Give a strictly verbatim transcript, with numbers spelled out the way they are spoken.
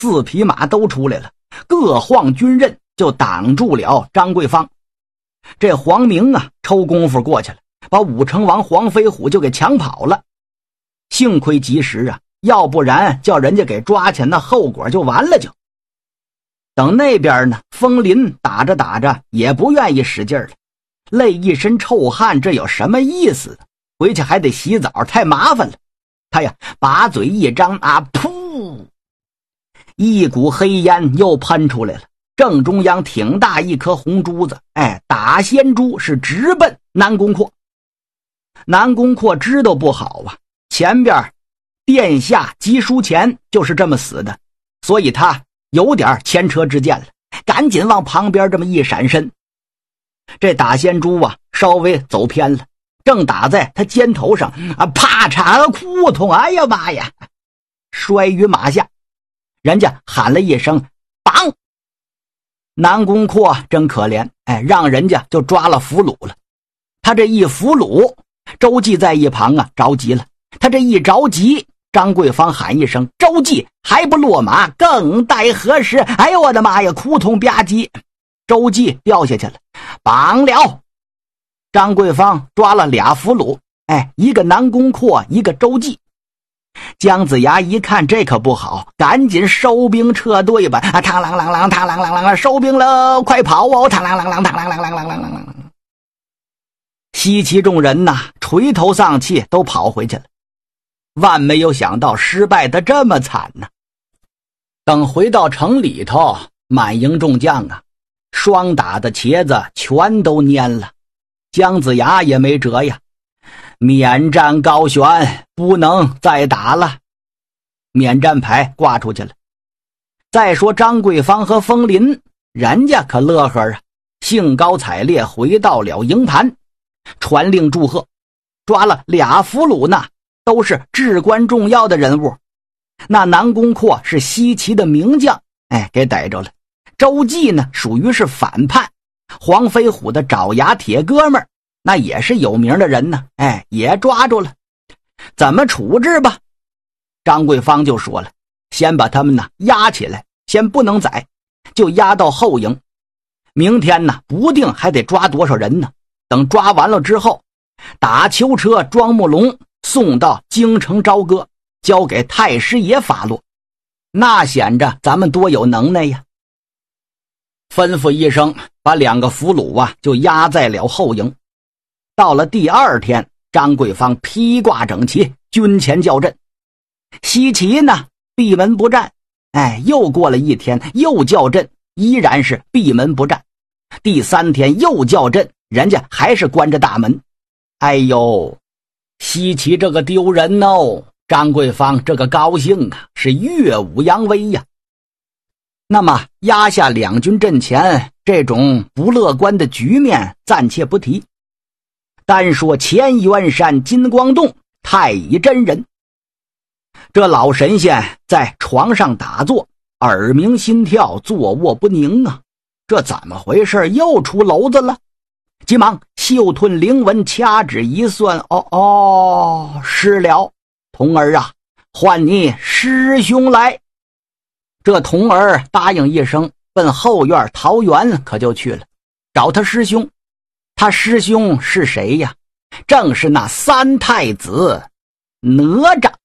四匹马都出来了，各晃军刃就挡住了张桂芳。这黄明啊，抽功夫过去了，把武成王黄飞虎就给抢跑了。幸亏及时啊，要不然叫人家给抓起来，那后果就完了就。等那边呢，风林打着打着也不愿意使劲了，累一身臭汗，这有什么意思？回去还得洗澡，太麻烦了。他呀，把嘴一张啊，噗，一股黑烟又喷出来了。正中央挺大一颗红珠子，哎，打仙珠是直奔南宫阔。南宫阔知道不好啊，前边殿下急书前就是这么死的，所以他有点前车之鉴了，赶紧往旁边这么一闪身。这打仙珠啊，稍微走偏了，正打在他肩头上啊，啪嚓扑通，哎呀妈呀，摔于马下。人家喊了一声绑。南宫阔真可怜，哎，让人家就抓了俘虏了。他这一俘虏，周济在一旁啊着急了。他这一着急，张桂芳喊一声周济，还不落马，更待何时？哎呦我的妈呀，扑通吧唧，周济掉下去了，绑了。张桂芳抓了俩俘虏，哎，一个南宫阔，一个周济。姜子牙一看这可不好，赶紧收兵撤退吧！啊，嘡啷啷啷，嘡啷啷啷，收兵了，快跑哦！嘡啷啷啷，嘡啷啷啷啷啷啷啷。西岐众人呐，垂头丧气，都跑回去了。万没有想到失败的这么惨呢。等回到城里头，满营众将啊，双打的茄子全都蔫了。姜子牙也没辙呀。免战高悬，不能再打了，免战牌挂出去了。再说张桂芳和风林，人家可乐呵啊，兴高采烈回到了营盘，传令祝贺，抓了俩俘虏呢，都是至关重要的人物。那南宫阔是西岐的名将，哎，给逮着了。周济呢，属于是反叛，黄飞虎的爪牙铁哥们儿，那也是有名的人呢，哎，也抓住了。怎么处置吧？张桂芳就说了，先把他们呢押起来，先不能宰，就押到后营。明天呢，不定还得抓多少人呢。等抓完了之后，打囚车装木龙送到京城朝歌，交给太师爷发落。那显着咱们多有能耐呀！吩咐一声，把两个俘虏啊就押在了后营。到了第二天，张桂芳披挂整齐，军前校阵。西岐呢，闭门不战。哎，又过了一天，又校阵，依然是闭门不战。第三天又校阵，人家还是关着大门。哎呦，西岐这个丢人哦，张桂芳这个高兴啊，是耀武扬威呀。那么压下两军阵前这种不乐观的局面暂且不提，单说乾元山金光洞太乙真人，这老神仙在床上打坐，耳鸣心跳，坐卧不宁啊，这怎么回事？又出篓子了。急忙嗅吞灵文，掐指一算，哦哦，是了，童儿啊，唤你师兄来。这童儿答应一声，奔后院桃园可就去了，找他师兄。他师兄是谁呀？正是那三太子哪吒。